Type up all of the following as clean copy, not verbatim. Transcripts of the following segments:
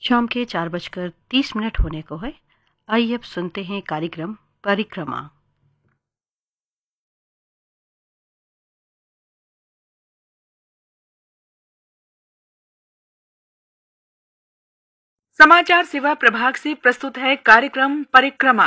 शाम के 4:30 होने को है। आइए अब सुनते हैं कार्यक्रम परिक्रमा। समाचार सेवा प्रभाग से प्रस्तुत है कार्यक्रम परिक्रमा।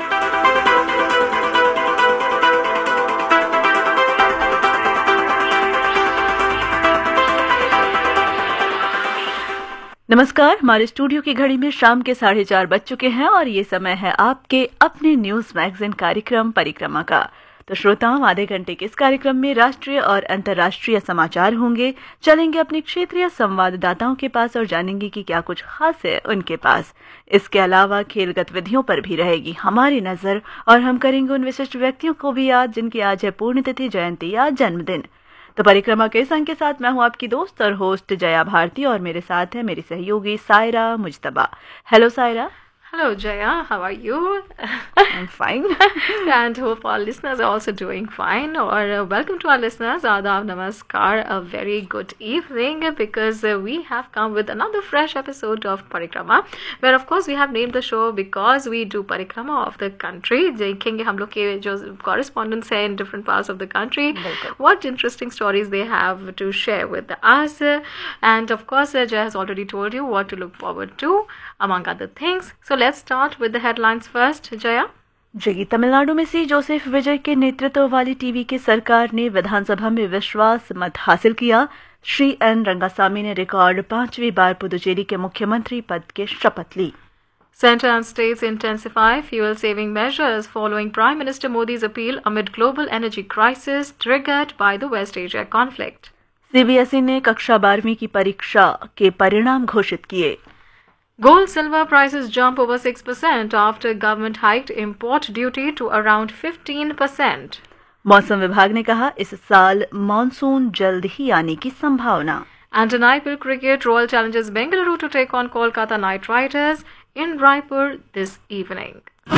नमस्कार। हमारे स्टूडियो की घड़ी में शाम के 4:30 बज चुके हैं और ये समय है आपके अपने न्यूज मैगजीन कार्यक्रम परिक्रमा का। तो श्रोताओं, आधे घंटे के इस कार्यक्रम में राष्ट्रीय और अंतर्राष्ट्रीय समाचार होंगे। चलेंगे अपने क्षेत्रीय संवाददाताओं के पास और जानेंगे कि क्या कुछ खास है उनके पास। इसके अलावा खेल गतिविधियों पर भी रहेगी हमारी नजर और हम करेंगे उन विशिष्ट व्यक्तियों को भी याद जिनकी आज है पुण्यतिथि, जयंती या जन्मदिन। तो परिक्रमा के संग के साथ मैं हूं आपकी दोस्त और होस्ट जया भारती और मेरे साथ है मेरी सहयोगी Saira मुजतबा। Hello Saira. Hello Jaya, how are you? I'm fine. And hope all listeners are also doing fine. Or welcome to our listeners. Adab Namaskar. A very good evening because we have come with another fresh episode of Parikrama, where of course we have named the show because we do Parikrama of the country. देखेंगे हम लोग के जो correspondents हैं in different parts of the country, what interesting stories they have to share with us. And of course Jaya has already told you what to look forward to among other things. So let's start with the headlines first, Jaya. जी, तमिलनाडु में सी Joseph विजय के नेतृत्व वाली TV की सरकार ने विधानसभा में विश्वास मत हासिल किया। श्री एन रंगासामी ने रिकॉर्ड 5वीं बार पुदुचेरी के मुख्यमंत्री पद के शपथ ली। Centre and states intensify fuel-saving measures following Prime Minister Modi's appeal amid global energy crisis triggered by the West Asia conflict. CBSE ने कक्षा 12वीं की परीक्षा के परिणाम घोषित किए। Gold silver prices jump over 6% after government hiked import duty to around 15%. मौसम विभाग ने कहा इस साल मानसून जल्द ही आने की संभावना। And in IPL cricket, Royal challenges Bengaluru to take on Kolkata Knight Riders in Raipur this evening.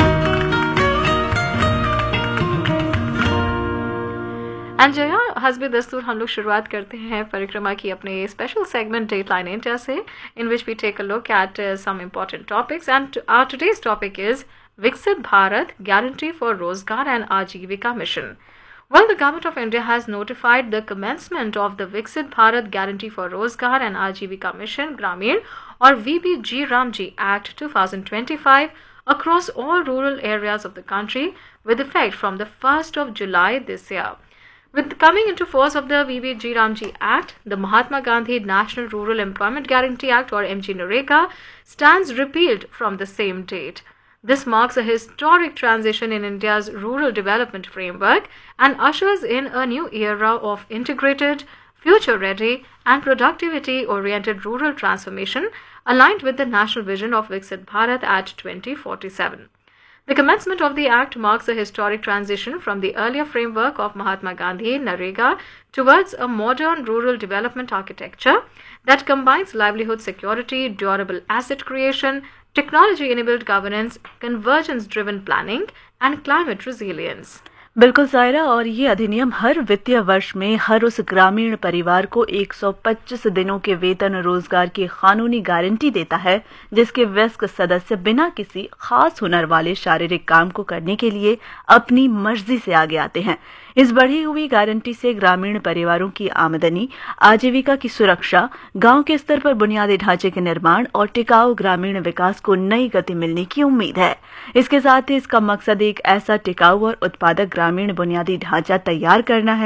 And Jaya, हस्बे दस्तूर हम लोग शुरुआत करते हैं परिक्रमा की अपने स्पेशल सेगमेंट डेटलाइन इंडिया से, इन which we take a look at some important topics and our today's topic is विकसित भारत गारंटी फॉर रोजगार एंड आजीविका mission. Well, the Government of India has notified the commencement of the Viksit Bharat Guarantee for Rozgar and Ajivika Mission Gramin or VBG Ramji Act 2025 across all rural areas of the country with effect from the 1st of July this year. With the coming into force of the VBG Ramji Act, the Mahatma Gandhi National Rural Employment Guarantee Act or MGNREGA stands repealed from the same date. This marks a historic transition in India's rural development framework and ushers in a new era of integrated, future-ready and productivity-oriented rural transformation aligned with the national vision of Viksit Bharat at 2047. The commencement of the Act marks a historic transition from the earlier framework of Mahatma Gandhi Narega towards a modern rural development architecture that combines livelihood security, durable asset creation, technology-enabled governance, convergence-driven planning, and climate resilience. बिल्कुल सायरा, और ये अधिनियम हर वित्तीय वर्ष में हर उस ग्रामीण परिवार को 125 दिनों के वेतन रोजगार की कानूनी गारंटी देता है जिसके वयस्क सदस्य बिना किसी खास हुनर वाले शारीरिक काम को करने के लिए अपनी मर्जी से आगे आते हैं। इस बढ़ी हुई गारंटी से ग्रामीण परिवारों की आमदनी, आजीविका की सुरक्षा, गांव के स्तर पर बुनियादी ढांचे के निर्माण और टिकाऊ ग्रामीण विकास को नई गति मिलने की उम्मीद है। इसके साथ ही इसका मकसद एक ऐसा टिकाऊ और उत्पादक ग्रामीण बुनियादी ढांचा तैयार करना है